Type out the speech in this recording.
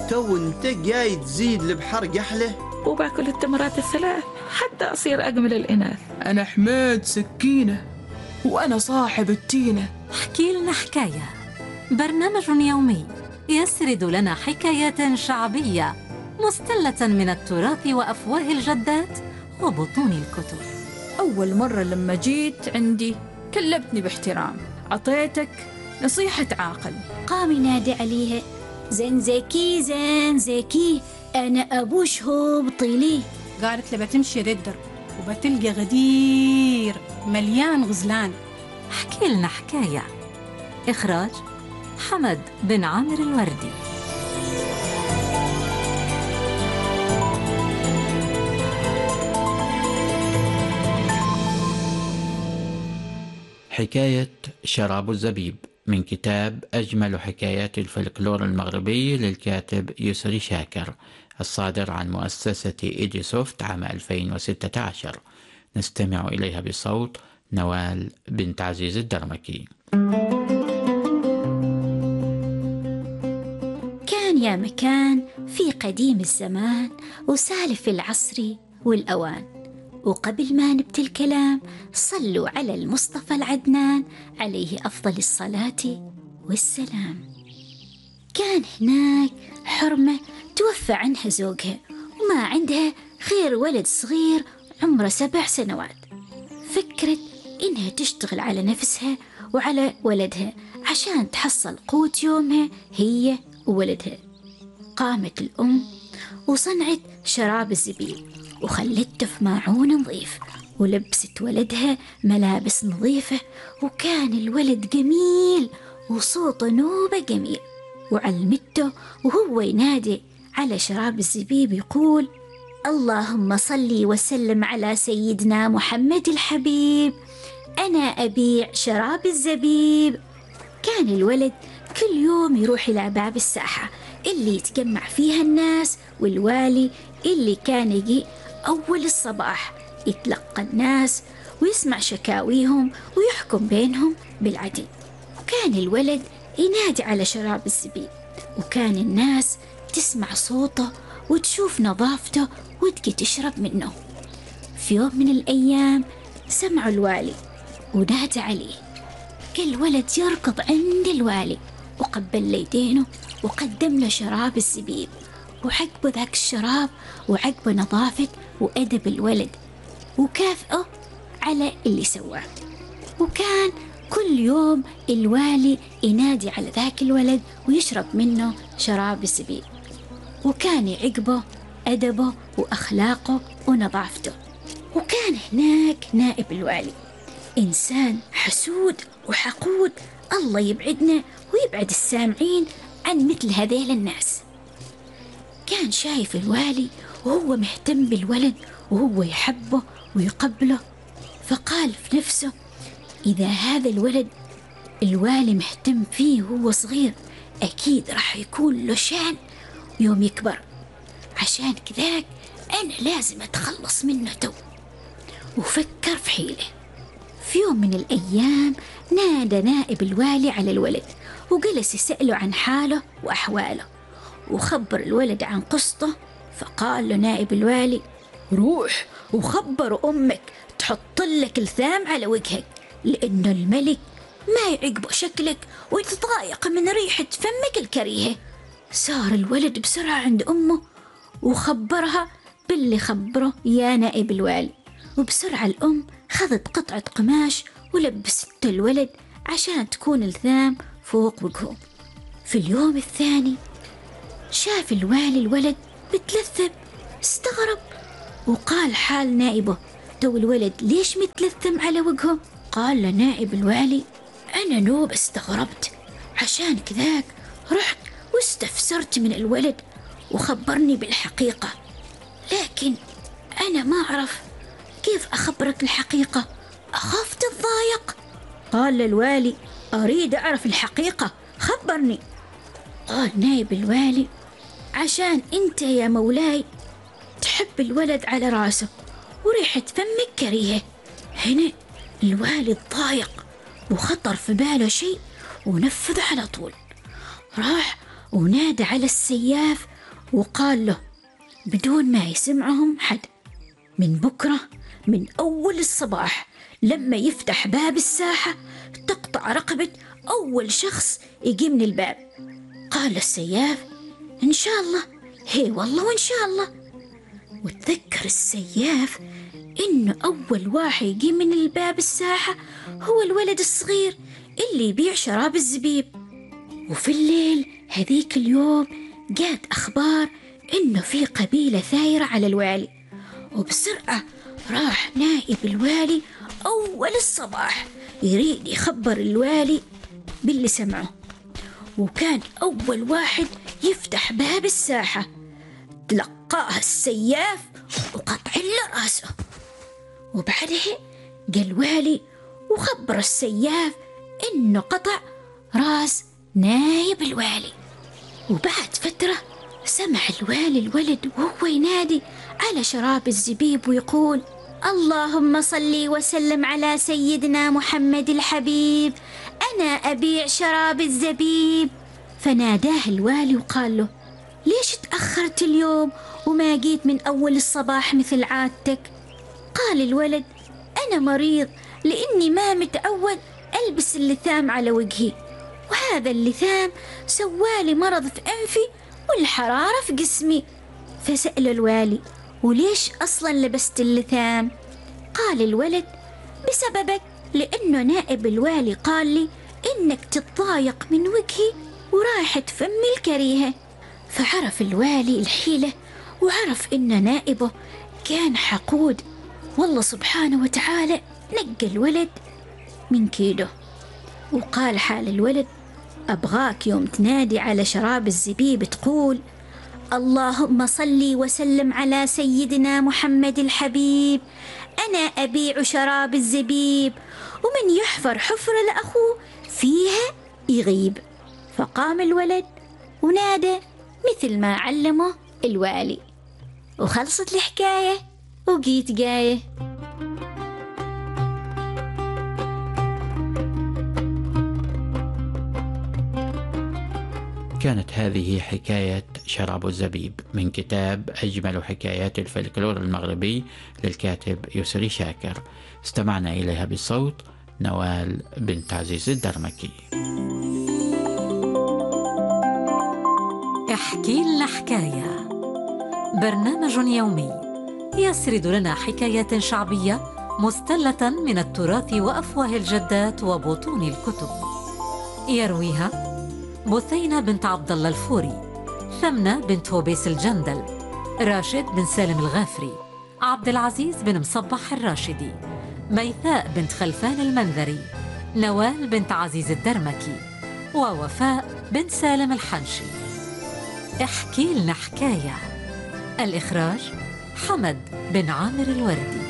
تو انت جاي تزيد البحر قحله. وباكل التمرات الثلاث حتى أصير أجمل الإناث. أنا حماد سكينة وأنا صاحب التينة. احكي لنا حكاية، برنامج يومي يسرد لنا حكايات شعبية مستلة من التراث وأفواه الجدات وبطون الكتب. أول مرة لما جيت عندي كلمتني باحترام، عطيتك نصيحة عاقل. قام ينادي عليها زين زكي زين زكي أنا أبوش هو بطيلي. قالت له بتمشي ذي الدرب وبتلقى غدير مليان غزلان. احكي لنا حكاية، إخراج حمد بن عامر الوردي. حكاية شراب الزبيب من كتاب أجمل حكايات الفلكلور المغربي للكاتب يسري شاكر، الصادر عن مؤسسة إيديسوفت عام 2016. نستمع إليها بصوت نوال بنت عزيز الدرمكي. كان يا مكان في قديم الزمان وسالف العصر والأوان، وقبل ما نبدأ الكلام صلوا على المصطفى العدنان عليه أفضل الصلاة والسلام. كان هناك حرمة توفى عنها زوجها وما عندها غير ولد صغير عمره 7 سنوات. فكرت إنها تشتغل على نفسها وعلى ولدها عشان تحصل قوت يومها هي وولدها. قامت الأم وصنعت شراب الزبيب وخلته في ماعون نظيف، ولبست ولدها ملابس نظيفة، وكان الولد جميل وصوته نوبة جميل. وعلمته وهو ينادي على شراب الزبيب يقول اللهم صلي وسلم على سيدنا محمد الحبيب، أنا أبيع شراب الزبيب. كان الولد كل يوم يروح إلى باب الساحة اللي يتجمع فيها الناس، والوالي اللي كان يجي أول الصباح يتلقى الناس ويسمع شكاويهم ويحكم بينهم بالعدل. وكان الولد ينادي على شراب الزبيب، وكان الناس تسمع صوته وتشوف نظافته وتجي تشرب منه. في يوم من الأيام سمعوا الوالي ونادى عليه. كل ولد يركض عند الوالي وقبل يدينه وقدم له شراب الزبيب، وعقبه ذاك الشراب وعقبه نظافة وأدب الولد وكافئه على اللي سواه. وكان كل يوم الوالي ينادي على ذاك الولد ويشرب منه شراب الزبيب، وكان يعقبه أدبه وأخلاقه ونظافته. وكان هناك نائب الوالي إنسان حسود وحقود، الله يبعدنا ويبعد السامعين عن مثل هذيل الناس. كان شايف الوالي وهو مهتم بالولد وهو يحبه ويقبله، فقال في نفسه إذا هذا الولد الوالي مهتم فيه وهو صغير أكيد راح يكون له شان يوم يكبر، عشان كذاك أنا لازم أتخلص منه تو. وفكر في حيله. في يوم من الأيام نادى نائب الوالي على الولد وجلس يسأله عن حاله وأحواله، وخبر الولد عن قصته. فقال له نائب الوالي روح وخبر أمك تحط لك الثام على وجهك، لأنه الملك ما يعجبه شكلك ويتضايق من ريحة فمك الكريهة. سار الولد بسرعة عند أمه وخبرها باللي خبره يا نائب الوالي، وبسرعة الأم خذت قطعة قماش ولبست الولد عشان تكون الثام فوق وجهه. في اليوم الثاني شاف الوالي الولد متلثم، استغرب وقال حال نائبه تو الولد ليش متلثم على وجهه؟ قال لنائب الوالي أنا نوب استغربت، عشان كذاك رحت واستفسرت من الولد وخبرني بالحقيقة، لكن أنا ما أعرف كيف أخبرك الحقيقة، أخاف تتضايق. قال للوالي أريد أعرف الحقيقة خبرني. قال نائب الوالي عشان أنت يا مولاي تحب الولد على راسه وريحة فمك كريهة. هنا الوالي ضايق وخطر في باله شيء ونفذ على طول، راح ونادى على السياف وقال له بدون ما يسمعهم حد: من بكرة من أول الصباح لما يفتح باب الساحة تقطع رقبة أول شخص يجي من الباب. قال له السياف: إن شاء الله. هي والله وإن شاء الله. وتذكر السياف إنه أول واحد يجي من الباب الساحة هو الولد الصغير اللي يبيع شراب الزبيب. وفي الليل هذيك اليوم جات أخبار إنه في قبيلة ثايرة على الوالي، وبسرعة راح نائب الوالي أول الصباح يريد يخبر الوالي باللي سمعه. وكان أول واحد يفتح باب الساحة تلقاه السياف وقطع له راسه. وبعدها جاء الوالي وخبر السياف إنه قطع راس نايب الوالي. وبعد فترة سمع الوالي الولد وهو ينادي على شراب الزبيب ويقول: اللهم صل وسلم على سيدنا محمد الحبيب، أنا أبيع شراب الزبيب. فناداه الوالي وقال له: ليش تأخرت اليوم وما جيت من أول الصباح مثل عادتك؟ قال الولد: أنا مريض لأني ما متعود ألبس اللثام على وجهي، وهذا اللثام سوالي مرض في أنفي والحرارة في جسمي. فسأل الوالي: وليش أصلا لبست اللثام؟ قال الولد: بسببك، لأنه نائب الوالي قال لي إنك تتضايق من وجهي ورايحة فمي الكريهة. فعرف الوالي الحيلة وعرف إن نائبه كان حقود، والله سبحانه وتعالى نقى الولد من كيده. وقال حال الولد: أبغاك يوم تنادي على شراب الزبيب تقول: اللهم صل وسلم على سيدنا محمد الحبيب، أنا أبيع شراب الزبيب، ومن يحفر حفرة لأخوه فيها يغيب. فقام الولد ونادى مثل ما علمه الوالي. وخلصت الحكاية وجيت جاية. كانت هذه حكاية شراب الزبيب من كتاب أجمل حكايات الفلكلور المغربي للكاتب يسري شاكر. استمعنا إليها بصوت نوال بنت عزيز الدرمكي. احكي لنا حكاية، برنامج يومي يسرد لنا حكايات شعبية مستلة من التراث وأفواه الجدات وبطون الكتب. يرويها بثينة بنت عبد الله الفوري، ثمنة بنت هوبيس الجندل، راشد بن سالم الغافري، عبد العزيز بن مصبح الراشدي، ميثاء بنت خلفان المنذري، نوال بنت عزيز الدرمكي، ووفاء بنت سالم الحنشي. احكي لنا حكاية. الإخراج حمد بن عامر الوردي.